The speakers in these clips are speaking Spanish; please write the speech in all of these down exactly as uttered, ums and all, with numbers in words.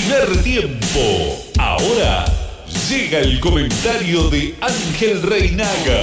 Primer tiempo. Ahora llega el comentario de Ángel Reinaga.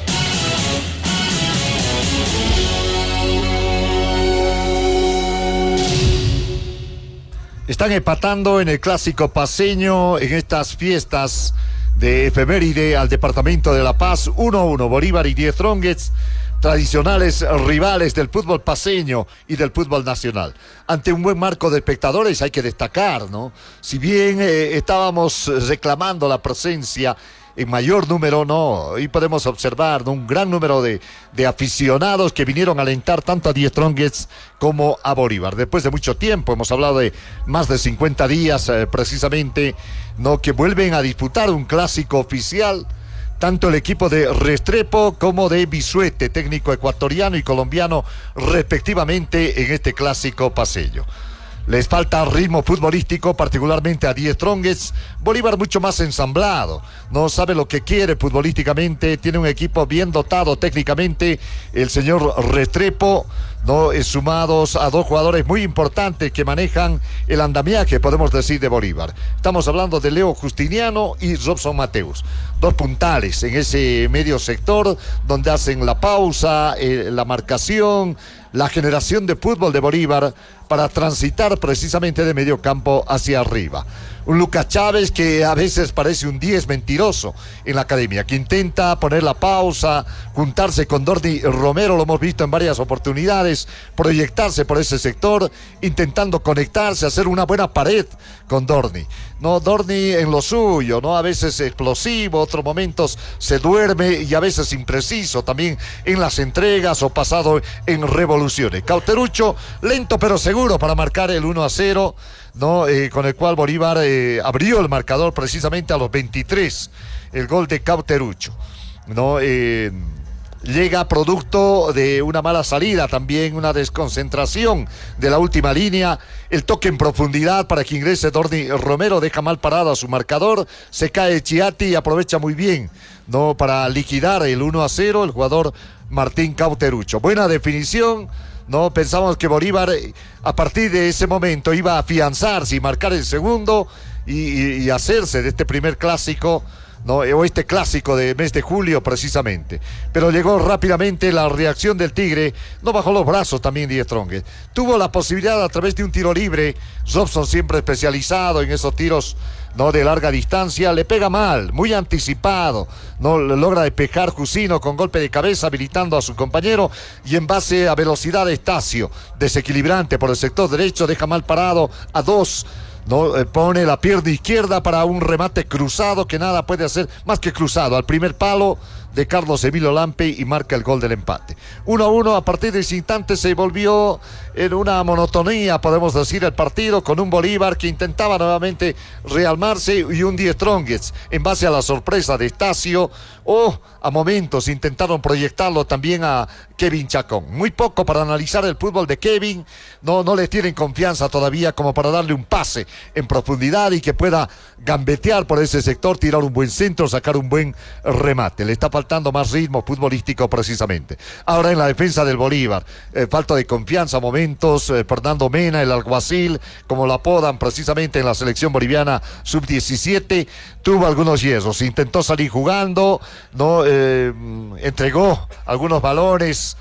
Están empatando en el clásico paceño en estas fiestas de efeméride al departamento de La Paz. uno a uno, Bolívar y Die Strongets, tradicionales rivales del fútbol paceño y del fútbol nacional. Ante un buen marco de espectadores hay que destacar, ¿no? Si bien eh, estábamos reclamando la presencia en mayor número, no, y podemos observar, ¿no?, un gran número de, de aficionados que vinieron a alentar tanto a Die Strongets como a Bolívar. Después de mucho tiempo, hemos hablado de más de cincuenta días eh, precisamente, ¿no?, que vuelven a disputar un clásico oficial, tanto el equipo de Restrepo como de Bisuete, técnico ecuatoriano y colombiano respectivamente, en este clásico paceño. Les falta ritmo futbolístico, particularmente a Die Strongets. Bolívar mucho más ensamblado, no sabe lo que quiere futbolísticamente, tiene un equipo bien dotado técnicamente, el señor Restrepo, no, eh, sumados a dos jugadores muy importantes que manejan el andamiaje, podemos decir, de Bolívar. Estamos hablando de Leo Justiniano y Robson Mateus, dos puntales en ese medio sector donde hacen la pausa, eh, la marcación, la generación de fútbol de Bolívar para transitar precisamente de medio campo hacia arriba. Un Lucas Chávez que a veces parece un diez mentiroso en la academia, que intenta poner la pausa, juntarse con Dorni Romero, lo hemos visto en varias oportunidades, proyectarse por ese sector, intentando conectarse, hacer una buena pared con Dorni. No, Dorni en lo suyo, ¿no? A veces explosivo, otros momentos se duerme y a veces impreciso también en las entregas o pasado en revoluciones. Cauterucho, lento pero seguro para marcar el uno a cero, ¿no? Eh, con el cual Bolívar eh, abrió el marcador precisamente a los veintitrés, el gol de Cauterucho, ¿no? Eh, llega producto de una mala salida, también una desconcentración de la última línea, el toque en profundidad para que ingrese Dorni Romero, deja mal parado a su marcador, se cae Chiatti y aprovecha muy bien, ¿no?, para liquidar el uno a cero el jugador Martín Cauterucho. Buena definición. No, pensamos que Bolívar a partir de ese momento iba a afianzarse y marcar el segundo y, y, y hacerse de este primer clásico, ¿no?, o este clásico de mes de julio precisamente. Pero llegó rápidamente la reacción del Tigre, no bajó los brazos también Die Strongets. Tuvo la posibilidad a través de un tiro libre, Robson siempre especializado en esos tiros, no de larga distancia, le pega mal, muy anticipado, no logra despejar Jusino con golpe de cabeza habilitando a su compañero, y en base a velocidad de Estacio, desequilibrante por el sector derecho, deja mal parado a dos. No, eh, pone la pierna izquierda para un remate cruzado que nada puede hacer más que cruzado al primer palo de Carlos Emilio Lampe y marca el gol del empate. uno a uno, a partir de ese instante se volvió en una monotonía, podemos decir, el partido, con un Bolívar que intentaba nuevamente realmarse y un Die Strongets en base a la sorpresa de Estacio, o a momentos intentaron proyectarlo también a Kevin Chacón. Muy poco para analizar el fútbol de Kevin, no, no le tienen confianza todavía como para darle un pase en profundidad y que pueda gambetear por ese sector, tirar un buen centro, sacar un buen remate. Le está faltando más ritmo futbolístico precisamente. Ahora en la defensa del Bolívar, eh, falta de confianza a momentos, eh, Fernando Mena, el alguacil, como lo apodan precisamente en la selección boliviana sub diecisiete, tuvo algunos hierros, intentó salir jugando, no eh, entregó algunos balones,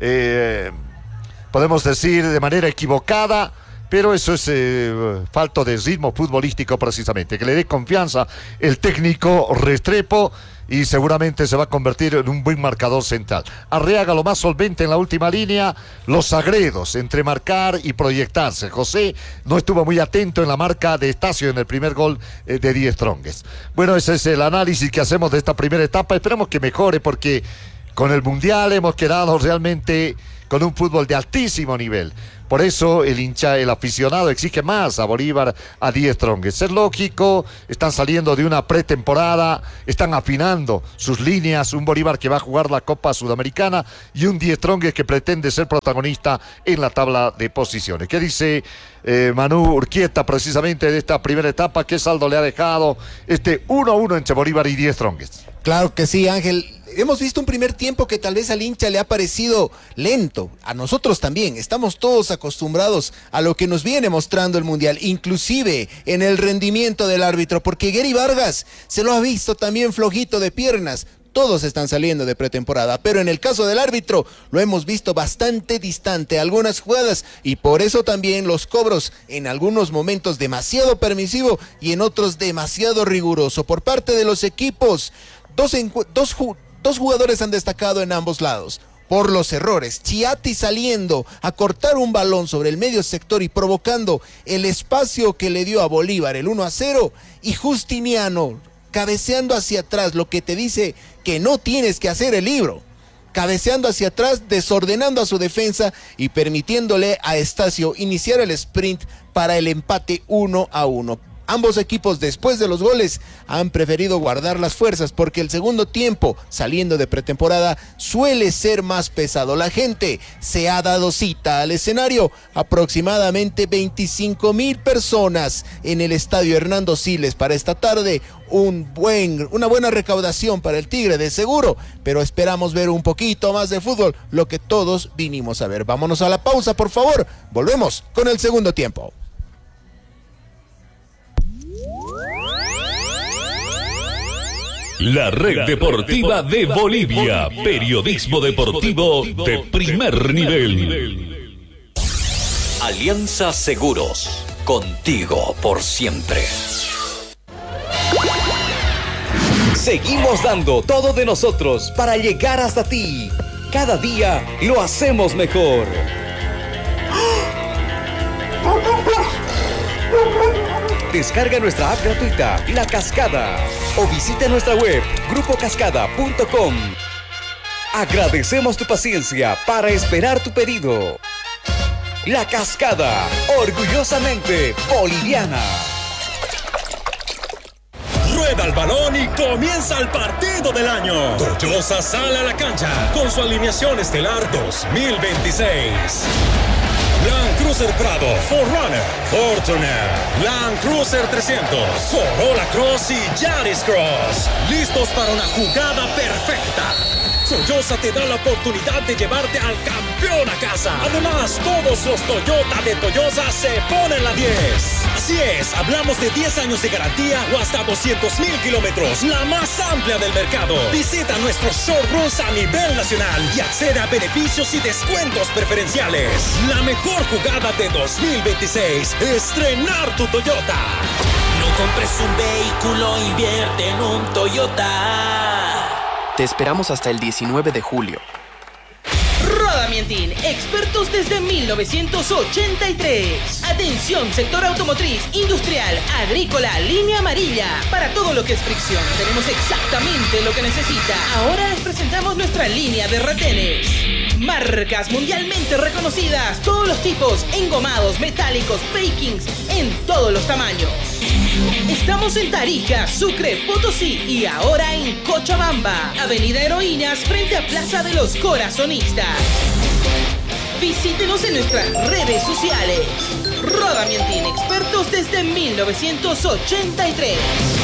eh, podemos decir de manera equivocada, pero eso es eh, falta de ritmo futbolístico precisamente, que le dé confianza el técnico Restrepo y seguramente se va a convertir en un buen marcador central. Arriaga lo más solvente en la última línea, los Sagredos entre marcar y proyectarse. José no estuvo muy atento en la marca de Estacio en el primer gol eh, de Die Strongets. Bueno, ese es el análisis que hacemos de esta primera etapa. Esperemos que mejore, porque con el Mundial hemos quedado realmente con un fútbol de altísimo nivel. Por eso el hincha, el aficionado exige más a Bolívar, a Die Strongets. Es lógico, están saliendo de una pretemporada, están afinando sus líneas, un Bolívar que va a jugar la Copa Sudamericana y un Die Strongets que pretende ser protagonista en la tabla de posiciones. ¿Qué dice eh, Manu Urquieta precisamente de esta primera etapa? ¿Qué saldo le ha dejado este uno a uno entre Bolívar y Die Strongets? Claro que sí, Ángel. hemos visto un primer tiempo que tal vez al hincha le ha parecido lento, a nosotros también, estamos todos acostumbrados a lo que nos viene mostrando el Mundial, inclusive en el rendimiento del árbitro, porque Gary Vargas se lo ha visto también flojito de piernas. Todos están saliendo de pretemporada, pero en el caso del árbitro lo hemos visto bastante distante algunas jugadas y por eso también los cobros en algunos momentos demasiado permisivo y en otros demasiado riguroso por parte de los equipos. Dos, dos, dos jugadores han destacado en ambos lados por los errores. Chiatti saliendo a cortar un balón sobre el medio sector y provocando el espacio que le dio a Bolívar el uno a cero, y Justiniano cabeceando hacia atrás, lo que te dice que no tienes que hacer el libro, cabeceando hacia atrás, desordenando a su defensa y permitiéndole a Estacio iniciar el sprint para el empate uno a uno. Ambos equipos después de los goles han preferido guardar las fuerzas porque el segundo tiempo, saliendo de pretemporada, suele ser más pesado. La gente se ha dado cita al escenario, aproximadamente veinticinco mil personas en el estadio Hernando Siles para esta tarde. Un buen, una buena recaudación para el Tigre de seguro, pero esperamos ver un poquito más de fútbol, lo que todos vinimos a ver. Vámonos a la pausa, por favor. Volvemos con el segundo tiempo. La red deportiva de Bolivia, periodismo deportivo de primer nivel. Alianza Seguros, contigo por siempre. Seguimos dando todo de nosotros para llegar hasta ti. Cada día lo hacemos mejor. Descarga nuestra app gratuita, La Cascada, o visita nuestra web, grupo cascada punto com. Agradecemos tu paciencia para esperar tu pedido. La Cascada, orgullosamente boliviana. Rueda el balón y comienza el partido del año. Toyosa sale a la cancha con su alineación estelar dos mil veintiséis. Land Cruiser Prado, cuatro runner, Fortuner, Land Cruiser trescientos, Corolla Cross y Yaris Cross. Listos para una jugada perfecta. Toyosa te da la oportunidad de llevarte al campeón a casa. Además, todos los Toyota de Toyosa se ponen la diez. Así es, hablamos de diez años de garantía o hasta doscientos mil kilómetros, la más amplia del mercado. Visita nuestros showrooms a nivel nacional y accede a beneficios y descuentos preferenciales. La mejor jugada de dos mil veintiséis, estrenar tu Toyota. No compres un vehículo, invierte en un Toyota. Te esperamos hasta el diecinueve de julio. Rodamientin, expertos desde mil novecientos ochenta y tres. Atención, sector automotriz, industrial, agrícola, línea amarilla. Para todo lo que es fricción, tenemos exactamente lo que necesita. Ahora les presentamos nuestra línea de retenes. Marcas mundialmente reconocidas, todos los tipos, engomados, metálicos, bakings, en todos los tamaños. Estamos en Tarija, Sucre, Potosí y ahora en Cochabamba, Avenida Heroínas frente a Plaza de los Corazonistas. Visítenos en nuestras redes sociales. Rodamientin, expertos desde mil novecientos ochenta y tres.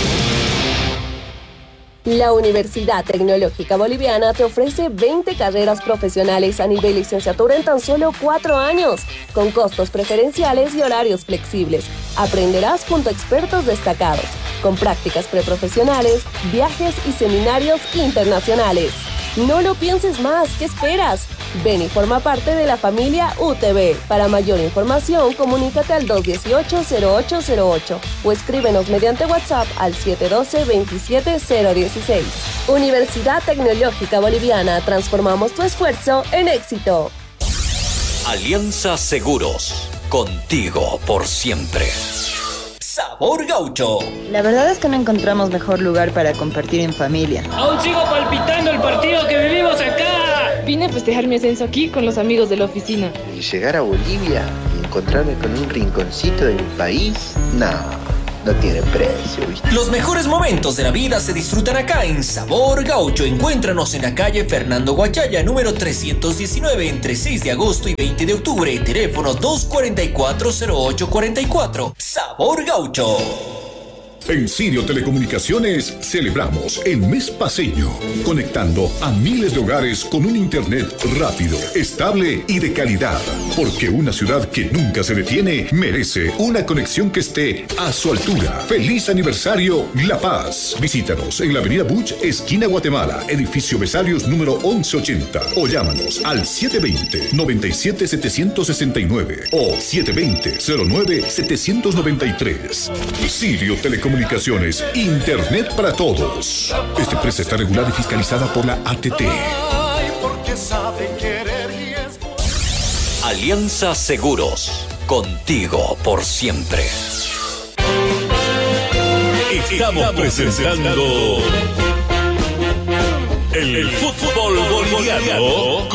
La Universidad Tecnológica Boliviana te ofrece veinte carreras profesionales a nivel licenciatura en tan solo cuatro años, con costos preferenciales y horarios flexibles. Aprenderás junto a expertos destacados, con prácticas preprofesionales, viajes y seminarios internacionales. No lo pienses más, ¿qué esperas? Ven y forma parte de la familia U T B. Para mayor información, comunícate al dos uno ocho, cero ocho cero ocho o escríbenos mediante WhatsApp al siete uno dos, veintisiete cero dieciséis. Universidad Tecnológica Boliviana, transformamos tu esfuerzo en éxito. Alianza Seguros, contigo por siempre. Sabor Gaucho. La verdad es que no encontramos mejor lugar para compartir en familia. Aún sigo palpitando el partido que vivimos acá. Vine a festejar mi ascenso aquí con los amigos de la oficina. Y llegar a Bolivia y encontrarme con un rinconcito de mi país, no, no tiene precio, ¿viste? Los mejores momentos de la vida se disfrutan acá en Sabor Gaucho. Encuéntranos en la calle Fernando Guachaya, número trescientos diecinueve, entre seis de agosto y veinte de octubre. Teléfono dos cuatro cuatro, cero ocho cuatro cuatro. Sabor Gaucho. En Sirio Telecomunicaciones celebramos el mes paceño, conectando a miles de hogares con un internet rápido, estable y de calidad. Porque una ciudad que nunca se detiene merece una conexión que esté a su altura. ¡Feliz aniversario, La Paz! Visítanos en la avenida Buch, esquina Guatemala, edificio Vesalios número once ochenta. O llámanos al siete dos cero, nueve siete siete seis nueve o siete dos cero, cero nueve siete nueve tres. Sirio Telecomunicaciones. Comunicaciones, Internet para todos. Esta empresa está regulada y fiscalizada por la A T T. Alianza Seguros, contigo por siempre. Estamos presentando el fútbol boliviano